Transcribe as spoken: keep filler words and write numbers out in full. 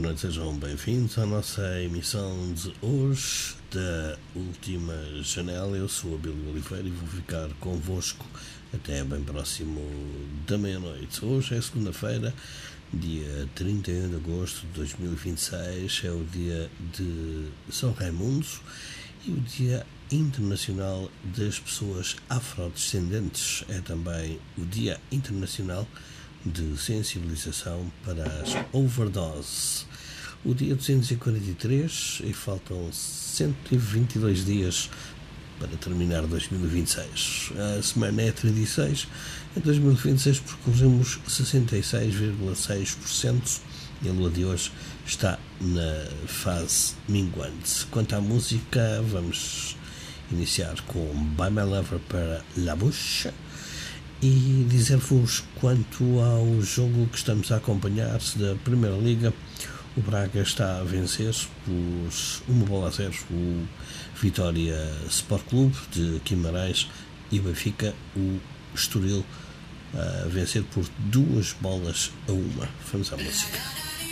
noite, sejam bem-vindos à nossa emissão de hoje da Última Janela. Eu sou a Bílio Oliveira e vou ficar convosco até bem próximo da meia-noite. Hoje é segunda-feira, dia trinta e um de agosto de dois mil e vinte e seis, é o dia de São Raimundo e o dia internacional das pessoas afrodescendentes. É também o dia internacional de sensibilização para as overdose. O dia duzentos e quarenta e três e faltam cento e vinte e dois dias para terminar dois mil e vinte e seis. A semana é trinta e seis. Em dois mil e vinte e seis percorremos sessenta e seis vírgula seis por cento e a lua de hoje está na fase minguante. Quanto à música, vamos iniciar com By My Lover para La Bouche e dizer-vos quanto ao jogo que estamos a acompanhar da Primeira Liga. O Braga está a vencer por uma bola a zero o Vitória Sport Clube de Guimarães e o Benfica, o Estoril, a vencer por duas bolas a uma. Vamos à música.